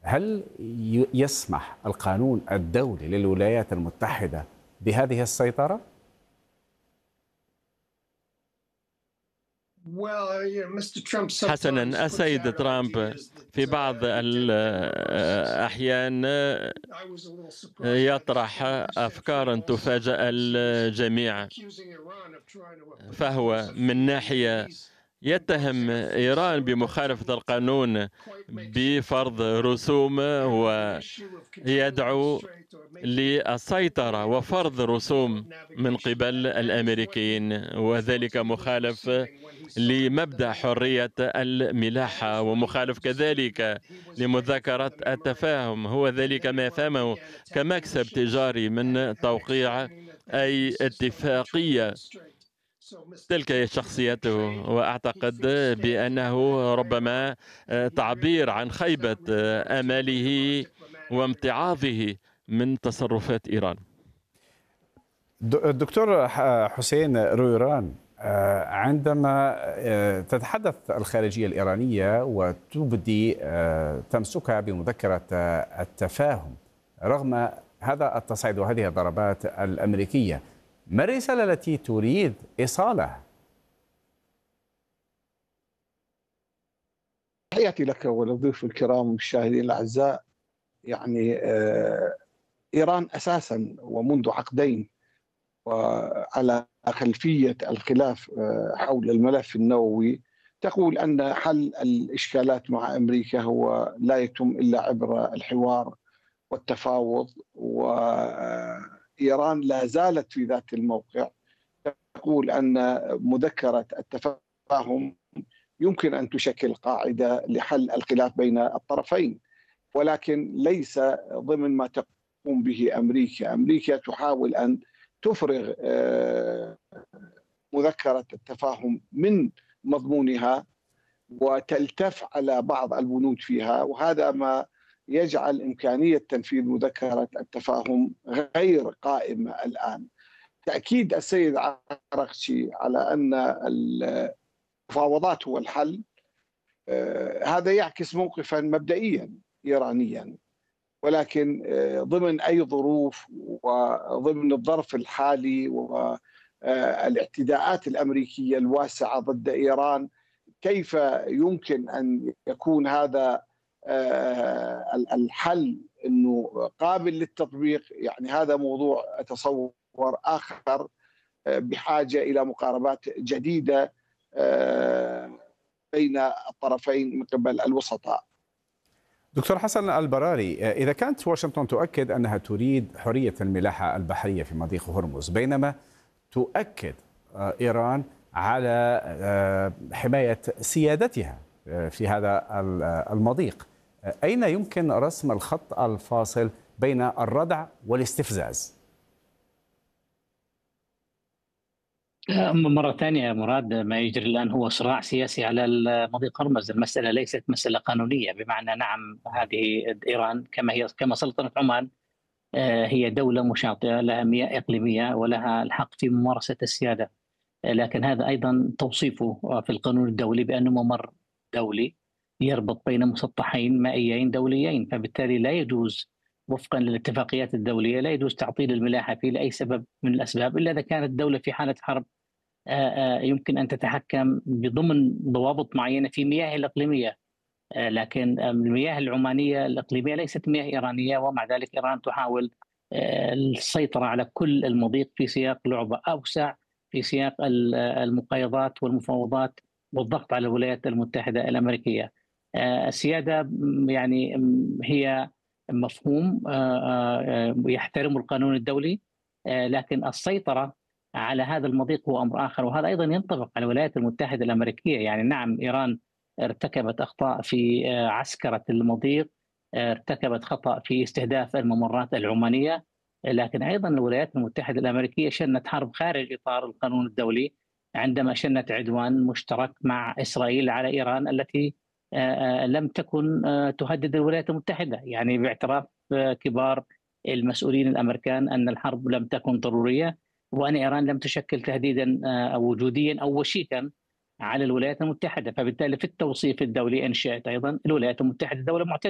هل يسمح القانون الدولي للولايات المتحدة بهذه السيطرة؟ حسنا، السيد ترامب في بعض الأحيان يطرح أفكارا تفاجأ الجميع. فهو من ناحية يتهم إيران بمخالفة القانون بفرض رسوم، ويدعو للسيطرة وفرض رسوم من قبل الأمريكيين، وذلك مخالف لمبدأ حرية الملاحة، ومخالف كذلك لمذكرة التفاهم. هو ذلك ما فهمه كمكسب تجاري من توقيع أي اتفاقية. تلك هي شخصيته، وأعتقد بأنه ربما تعبير عن خيبة آماله وامتعاضه من تصرفات إيران. الدكتور حسين رويران، عندما تتحدث الخارجية الإيرانية وتبدي تمسكها بمذكرة التفاهم رغم هذا التصعيد وهذه الضربات الأمريكية، ما الرسالة التي تريد إيصالها؟ تحياتي لك وللضيوف الكرام والمشاهدين الأعزاء. يعني إيران أساسا ومنذ عقدين وعلى خلفية الخلاف حول الملف النووي تقول أن حل الإشكالات مع أمريكا هو لا يتم إلا عبر الحوار والتفاوض، وإيران لا زالت في ذات الموقع، تقول أن مذكرة التفاهم يمكن أن تشكل قاعدة لحل الخلاف بين الطرفين، ولكن ليس ضمن ما تقوم به أمريكا. أمريكا تحاول أن تفرغ مذكرة التفاهم من مضمونها وتلتف على بعض البنود فيها، وهذا ما يجعل إمكانية تنفيذ مذكرة التفاهم غير قائمة الآن. تأكيد السيد عرقشي على أن المفاوضات هو الحل، هذا يعكس موقفا مبدئيا إيرانيا، ولكن ضمن أي ظروف وضمن الظرف الحالي والاعتداءات الأمريكية الواسعة ضد إيران، كيف يمكن أن يكون هذا الحل أنه قابل للتطبيق؟ يعني هذا موضوع أتصور آخر بحاجة إلى مقاربات جديدة بين الطرفين من قبل الوسطاء. دكتور حسن البراري، إذا كانت واشنطن تؤكد أنها تريد حرية الملاحة البحرية في مضيق هرمز، بينما تؤكد إيران على حماية سيادتها في هذا المضيق، أين يمكن رسم الخط الفاصل بين الردع والاستفزاز؟ مرة ثانية يا مراد، ما يجري الآن هو صراع سياسي على مضيق هرمز. المسألة ليست مسألة قانونية، بمعنى نعم هذه إيران كما سلطنة عمان هي دولة مشاطئة لها مياه إقليمية ولها الحق في ممارسة السيادة، لكن هذا أيضا توصيفه في القانون الدولي بأنه ممر دولي يربط بين مسطحين مائيين دوليين، فبالتالي لا يجوز وفقا للاتفاقيات الدولية لا يجوز تعطيل الملاحة فيه لأي سبب من الأسباب، إلا إذا كانت الدولة في حالة حرب يمكن أن تتحكم بضمن ضوابط معينة في مياه الإقليمية. لكن المياه العمانية الإقليمية ليست مياه إيرانية، ومع ذلك إيران تحاول السيطرة على كل المضيق في سياق لعبة أوسع، في سياق المقايضات والمفاوضات والضغط على الولايات المتحدة الأمريكية. السيادة يعني هي مفهوم يحترم القانون الدولي، لكن السيطرة على هذا المضيق هو أمر آخر، وهذا أيضا ينطبق على الولايات المتحدة الأمريكية. يعني نعم إيران ارتكبت أخطاء في عسكرة المضيق، ارتكبت خطأ في استهداف الممرات العمانية، لكن أيضا الولايات المتحدة الأمريكية شنت حرب خارج إطار القانون الدولي عندما شنت عدوان مشترك مع إسرائيل على إيران التي لم تكن تهدد الولايات المتحدة، يعني باعتراف كبار المسؤولين الأمريكان أن الحرب لم تكن ضرورية، وأن إيران لم تشكل تهديدا وجوديا أو وشيكا على الولايات المتحدة. فبالتالي في التوصيف الدولي إن شئت أيضا الولايات المتحدة دولة معتدلة.